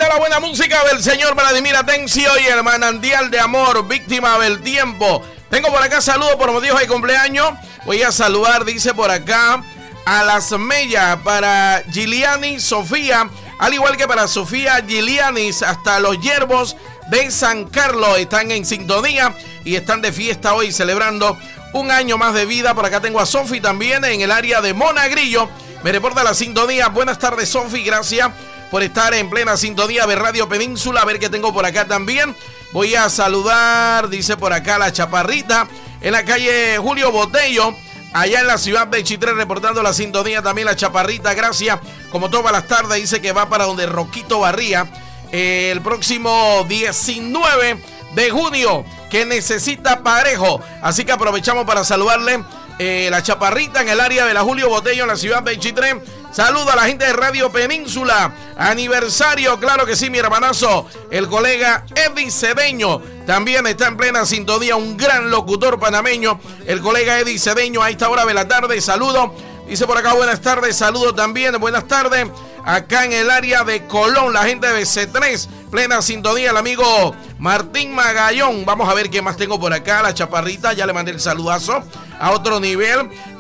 está la buena música del señor Vladimir Atencio y el manantial de amor, víctima del tiempo. Tengo por acá saludos por motivos de cumpleaños. Voy a saludar, dice por acá, a las Mellas para Giliani Sofía, al igual que para Sofía Gilianis, hasta los Yerbos de San Carlos. Están en sintonía y están de fiesta hoy celebrando un año más de vida. Por acá tengo a Sofi también en el área de Monagrillo. Me reporta la sintonía. Buenas tardes, Sofi, gracias por estar en plena sintonía de Radio Península. A ver qué tengo por acá también. Voy a saludar, dice por acá, la Chaparrita en la calle Julio Botello, allá en la ciudad de Chitré, reportando la sintonía también la Chaparrita. Gracias, como todas las tardes, dice que va para donde Roquito Barría el próximo 19 de junio, que necesita parejo. Así que aprovechamos para saludarle la Chaparrita en el área de la Julio Botello, en la ciudad de Chitré. Saludo a la gente de Radio Península. Aniversario, claro que sí, mi hermanazo, el colega Eddie Cedeño. También está en plena sintonía, un gran locutor panameño, el colega Eddie Cedeño, a esta hora de la tarde. Saludo, dice por acá, buenas tardes. Saludo también, buenas tardes, acá en el área de Colón, la gente de C3, plena sintonía, el amigo Martín Magallón. Vamos a ver qué más tengo por acá, la Chaparrita, ya le mandé el saludazo a otro nivel.